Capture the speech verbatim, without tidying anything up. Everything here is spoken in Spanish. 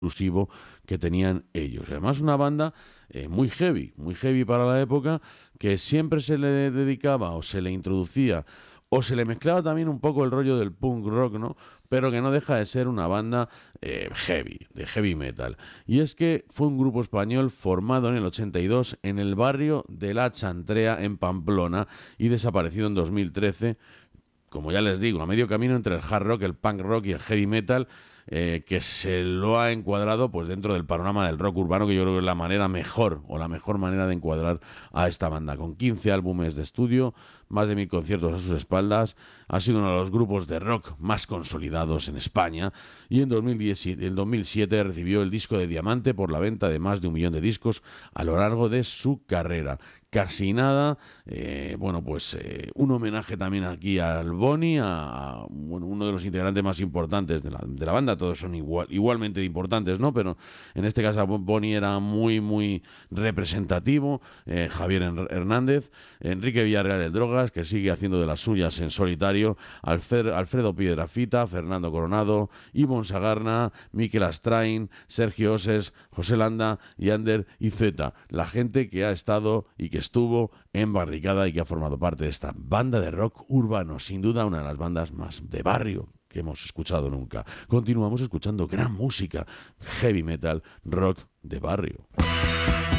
exclusivo que tenían ellos. Además, una banda eh, muy heavy, muy heavy para la época, que siempre se le dedicaba o se le introducía o se le mezclaba también un poco el rollo del punk rock, ¿no? Pero que no deja de ser una banda eh, heavy, de heavy metal. Y es que fue un grupo español formado en el ochenta y dos en el barrio de La Chantrea, en Pamplona, y desaparecido en dos mil trece, como ya les digo, a medio camino entre el hard rock, el punk rock y el heavy metal, eh, que se lo ha encuadrado pues dentro del panorama del rock urbano, que yo creo que es la manera mejor, o la mejor manera de encuadrar a esta banda. Con quince álbumes de estudio, más de mil conciertos a sus espaldas, ha sido uno de los grupos de rock más consolidados en España, y en dos mil diez, en dos mil siete recibió el disco de diamante por la venta de más de un millón de discos a lo largo de su carrera. Casi nada, eh, bueno, pues eh, un homenaje también aquí al Boni, a, a bueno, uno de los integrantes más importantes de la, de la banda. Todos son igual, igualmente importantes, ¿no? Pero en este caso Boni era muy, muy representativo. eh, Javier Hernández, Enrique Villarreal el Drogas, que sigue haciendo de las suyas en solitario, Alfred, Alfredo Piedrafita, Fernando Coronado, Ivonne Sagarna, Miquel Astrain, Sergio Oses, José Landa y Ander y Zeta. La gente que ha estado y que estuvo en Barricada y que ha formado parte de esta banda de rock urbano, sin duda una de las bandas más de barrio que hemos escuchado nunca. Continuamos escuchando gran música, heavy metal, rock de barrio.